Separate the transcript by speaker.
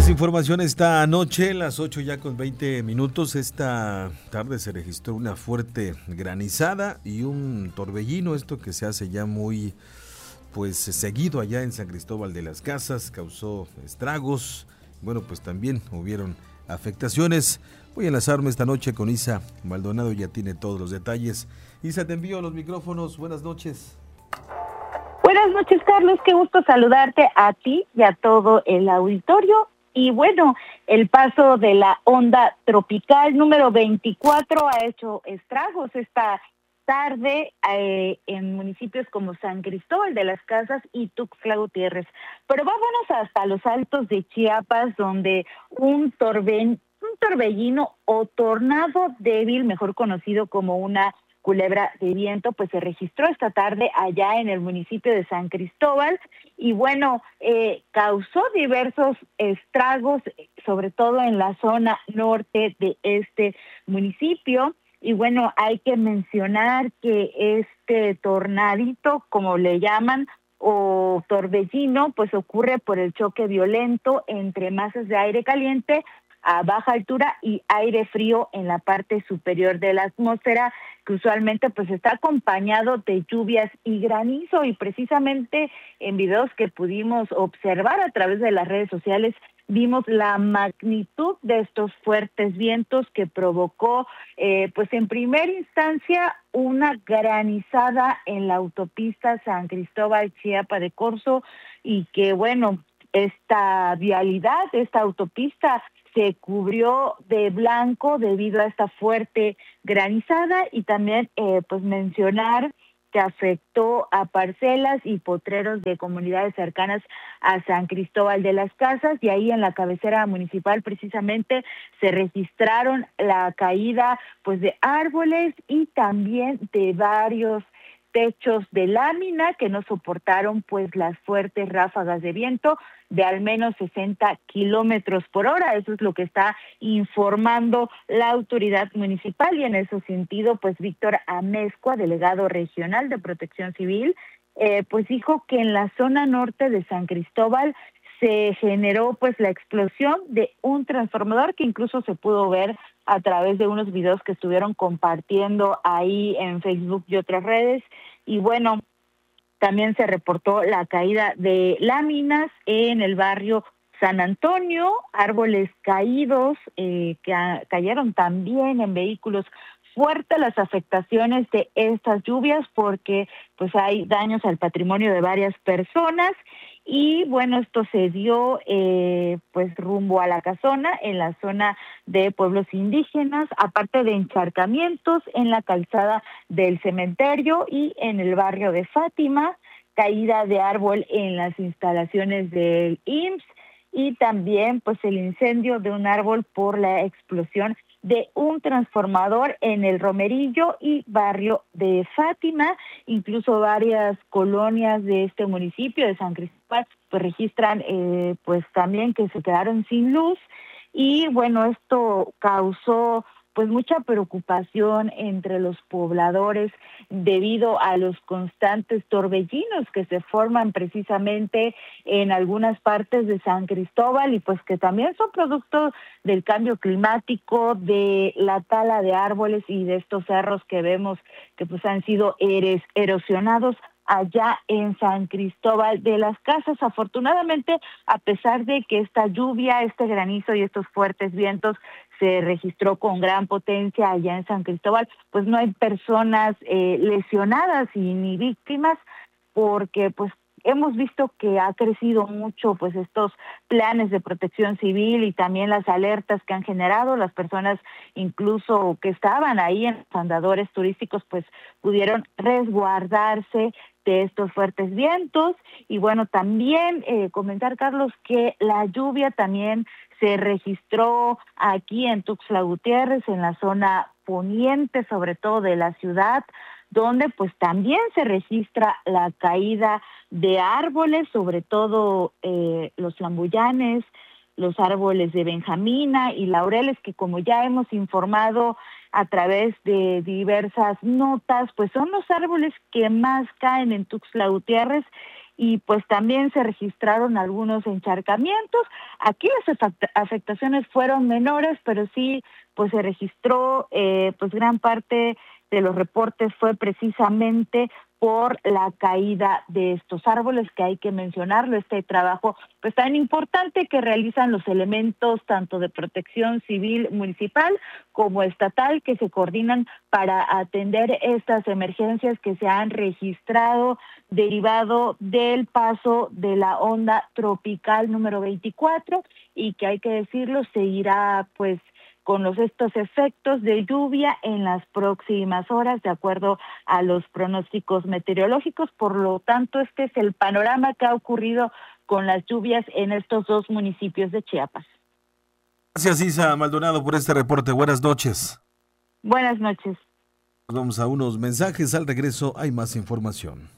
Speaker 1: Más información esta noche, las 8 ya con 20 minutos. Esta tarde se registró una fuerte granizada y un torbellino, esto que se hace ya muy seguido allá en San Cristóbal de las Casas, causó estragos. Bueno, pues también hubieron afectaciones. Voy a enlazarme esta noche con Isa Maldonado, ya tiene todos los detalles. Isa, te envío los micrófonos. Buenas noches.
Speaker 2: Buenas noches, Carlos. Qué gusto saludarte a ti y a todo el auditorio. Y bueno, el paso de la onda tropical número 24 ha hecho estragos esta tarde en municipios como San Cristóbal de las Casas y Tuxtla Gutiérrez. Pero vámonos hasta los altos de Chiapas, donde un torbellino o tornado débil, mejor conocido como una culebra de viento, pues se registró esta tarde allá en el municipio de San Cristóbal y bueno, causó diversos estragos, sobre todo en la zona norte de este municipio. Y bueno, hay que mencionar que este tornadito, como le llaman, o torbellino, pues ocurre por el choque violento entre masas de aire caliente a baja altura y aire frío en la parte superior de la atmósfera, que usualmente pues está acompañado de lluvias y granizo, y precisamente en videos que pudimos observar a través de las redes sociales vimos la magnitud de estos fuertes vientos que provocó pues en primera instancia una granizada en la autopista San Cristóbal Chiapa de Corzo, y que bueno, esta vialidad, esta autopista se cubrió de blanco debido a esta fuerte granizada, y también pues mencionar que afectó a parcelas y potreros de comunidades cercanas a San Cristóbal de las Casas, y ahí en la cabecera municipal precisamente se registraron la caída pues de árboles y también de varios techos de lámina que no soportaron pues las fuertes ráfagas de viento de al menos 60 kilómetros por hora. Eso es lo que está informando la autoridad municipal, y en ese sentido pues Víctor Amezcua, delegado regional de Protección Civil, pues dijo que en la zona norte de San Cristóbal se generó pues la explosión de un transformador que incluso se pudo ver a través de unos videos que estuvieron compartiendo ahí en Facebook y otras redes. Y bueno, también se reportó la caída de láminas en el barrio San Antonio, árboles caídos que cayeron también en vehículos. Fuertes las afectaciones de estas lluvias porque pues hay daños al patrimonio de varias personas. Y bueno, esto se dio pues rumbo a La Casona, en la zona de pueblos indígenas, aparte de encharcamientos en la calzada del cementerio y en el barrio de Fátima, caída de árbol en las instalaciones del IMSS, y también pues el incendio de un árbol por la explosión de un transformador en el Romerillo y barrio de Fátima. Incluso varias colonias de este municipio de San Cristóbal pues registran pues también que se quedaron sin luz, y bueno, esto causó pues mucha preocupación entre los pobladores debido a los constantes torbellinos que se forman precisamente en algunas partes de San Cristóbal, y pues que también son producto del cambio climático, de la tala de árboles y de estos cerros que vemos que pues han sido erosionados allá en San Cristóbal de las Casas. Afortunadamente, a pesar de que esta lluvia, este granizo y estos fuertes vientos se registró con gran potencia allá en San Cristóbal, pues no hay personas lesionadas y ni víctimas, porque pues hemos visto que ha crecido mucho pues estos planes de protección civil y también las alertas que han generado. Las personas incluso que estaban ahí en los andadores turísticos pues pudieron resguardarse de estos fuertes vientos. Y bueno, también comentar, Carlos, que la lluvia también se registró aquí en Tuxtla Gutiérrez, en la zona poniente, sobre todo de la ciudad, donde pues también se registra la caída de árboles, sobre todo los flamboyanes, los árboles de benjamina y laureles, que como ya hemos informado a través de diversas notas, pues son los árboles que más caen en Tuxtla Gutiérrez. y pues también se registraron algunos encharcamientos. Aquí las afectaciones fueron menores, pero sí pues se registró pues gran parte de los reportes fue precisamente por la caída de estos árboles, que hay que mencionarlo, este trabajo pues tan importante que realizan los elementos tanto de protección civil municipal como estatal, que se coordinan para atender estas emergencias que se han registrado derivado del paso de la onda tropical número 24 y que hay que decirlo, seguirá pues con estos efectos de lluvia en las próximas horas, de acuerdo a los pronósticos meteorológicos. Por lo tanto, este es el panorama que ha ocurrido con las lluvias en estos dos municipios de Chiapas.
Speaker 1: Gracias, Isa Maldonado, por este reporte. Buenas noches.
Speaker 2: Buenas noches.
Speaker 1: Vamos a unos mensajes. Al regreso hay más información.